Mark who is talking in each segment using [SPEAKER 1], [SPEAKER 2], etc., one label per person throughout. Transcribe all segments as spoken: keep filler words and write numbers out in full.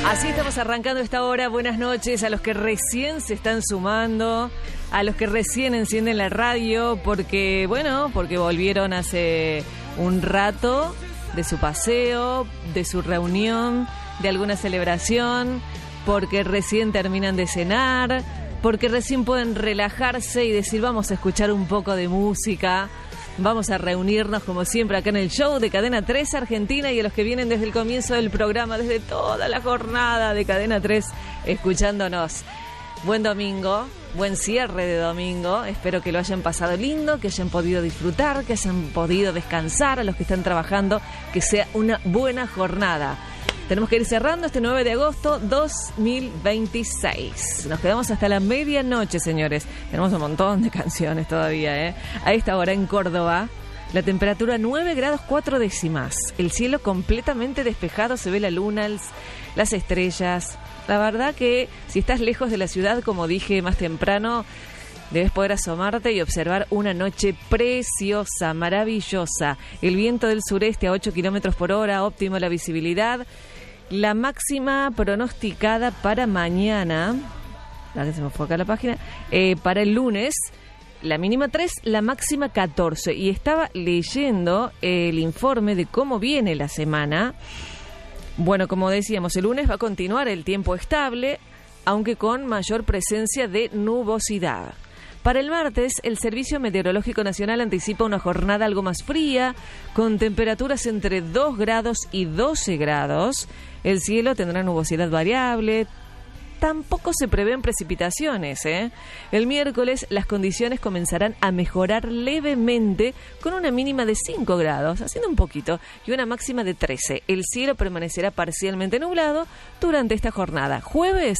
[SPEAKER 1] Así estamos arrancando esta hora. Buenas noches a los que recién se están sumando, a los que recién encienden la radio, porque, bueno, porque volvieron hace un rato de su paseo, de su reunión, de alguna celebración, porque recién terminan de cenar, porque recién pueden relajarse y decir, vamos a escuchar un poco de música. Vamos a reunirnos como siempre acá en el show de Cadena tres Argentina, y a los que vienen desde el comienzo del programa, desde toda la jornada de Cadena tres, escuchándonos. Buen domingo, buen cierre de domingo. Espero que lo hayan pasado lindo, que hayan podido disfrutar, que hayan podido descansar. A los que están trabajando, que sea una buena jornada. Tenemos que ir cerrando este nueve de agosto dos mil veintiséis. Nos quedamos hasta la medianoche, señores. Tenemos un montón de canciones todavía, ¿eh? A esta hora en Córdoba, la temperatura nueve grados cuatro décimas. El cielo completamente despejado, se ve la luna, las estrellas. La verdad que si estás lejos de la ciudad, como dije más temprano, debes poder asomarte y observar una noche preciosa, maravillosa. El viento del sureste a ocho kilómetros por hora, óptima la visibilidad. La máxima pronosticada para mañana, la que se me fue acá la página, eh, para el lunes, la mínima tres, la máxima catorce. Y estaba leyendo el informe de cómo viene la semana. Bueno, como decíamos, el lunes va a continuar el tiempo estable, aunque con mayor presencia de nubosidad. Para el martes, el Servicio Meteorológico Nacional anticipa una jornada algo más fría, con temperaturas entre dos grados y doce grados. El cielo tendrá nubosidad variable. Tampoco se prevén precipitaciones, ¿eh? El miércoles, las condiciones comenzarán a mejorar levemente, con una mínima de cinco grados, haciendo un poquito, y una máxima de trece. El cielo permanecerá parcialmente nublado durante esta jornada. Jueves,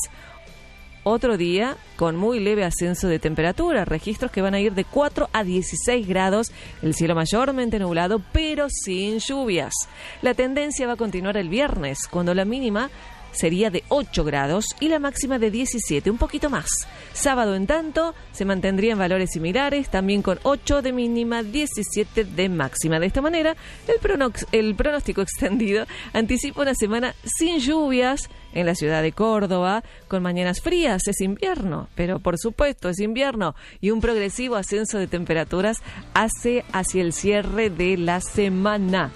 [SPEAKER 1] otro día con muy leve ascenso de temperatura, registros que van a ir de cuatro a dieciséis grados, el cielo mayormente nublado, pero sin lluvias. La tendencia va a continuar el viernes, cuando la mínima sería de ocho grados y la máxima de diecisiete, un poquito más. Sábado, en tanto, se mantendría en valores similares, también con ocho de mínima, diecisiete de máxima. De esta manera, el, pronox- el pronóstico extendido anticipa una semana sin lluvias en la ciudad de Córdoba, con mañanas frías. Es invierno, pero por supuesto es invierno, y un progresivo ascenso de temperaturas hace hacia el cierre de la semana.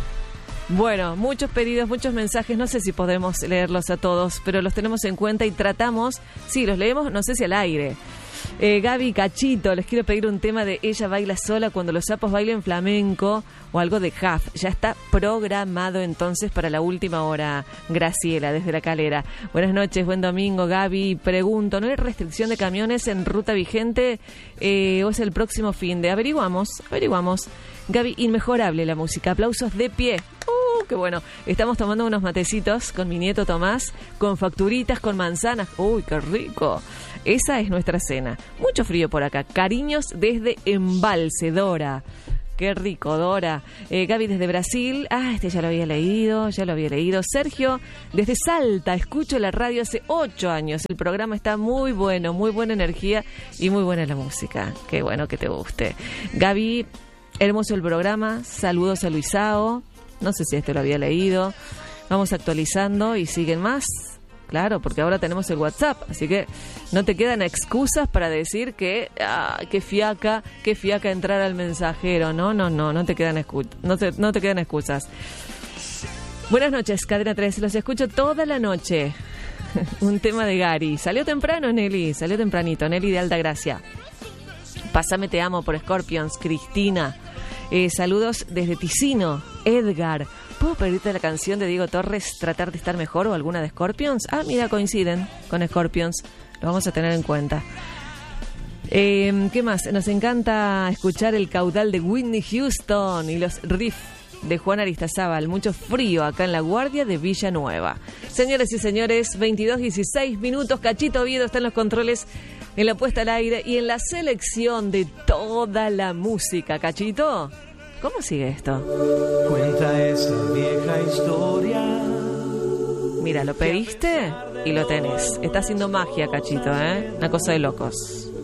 [SPEAKER 1] Bueno, muchos pedidos, muchos mensajes, no sé si podremos leerlos a todos, pero los tenemos en cuenta y tratamos, sí, los leemos, no sé si al aire. Eh, Gaby Cachito, les quiero pedir un tema de Ella baila sola cuando los sapos bailen flamenco, o algo de Huff. Ya está programado entonces para la última hora. Graciela, desde La Calera. Buenas noches, buen domingo, Gaby. Pregunto, ¿no hay restricción de camiones en ruta vigente eh, o es el próximo fin de? Averiguamos, averiguamos. Gaby, inmejorable la música. Aplausos de pie. ¡Uh, qué bueno! Estamos tomando unos matecitos con mi nieto Tomás, con facturitas, con manzanas. ¡Uy, qué rico! Esa es nuestra cena. Mucho frío por acá. Cariños desde Embalse, Dora. Qué rico, Dora. Eh, Gaby desde Brasil. Ah, este ya lo había leído, ya lo había leído. Sergio desde Salta. Escucho la radio hace ocho años. El programa está muy bueno, muy buena energía y muy buena la música. Qué bueno que te guste. Gaby, hermoso el programa. Saludos a Luisao. No sé si este lo había leído. Vamos actualizando y siguen más. Claro, porque ahora tenemos el WhatsApp, así que no te quedan excusas para decir que ah, qué fiaca, qué fiaca entrar al mensajero. No, no, no, no te quedan excu- no te, no te quedan excusas. Buenas noches, Cadena tres, los escucho toda la noche. Un tema de Gary. Salió temprano, Nelly, salió tempranito, Nelly de Altagracia. Pásame te amo por Scorpions, Cristina. Eh, saludos desde Ticino, Edgar. ¿Puedo pedirte la canción de Diego Torres, Tratar de estar mejor, o alguna de Scorpions? Ah, mira, coinciden con Scorpions. Lo vamos a tener en cuenta. Eh, ¿Qué más? Nos encanta escuchar el caudal de Whitney Houston y los riffs de Juan Aristazábal. Mucho frío acá en la Guardia de Villanueva. Señores y señores, veintidós dieciséis minutos. Cachito Oviedo está en los controles, en la puesta al aire y en la selección de toda la música. Cachito, ¿cómo sigue esto?
[SPEAKER 2] Cuenta esa vieja historia.
[SPEAKER 1] Mira, lo pediste y lo tenés. Está haciendo magia, Cachito, ¿eh? Una cosa de locos.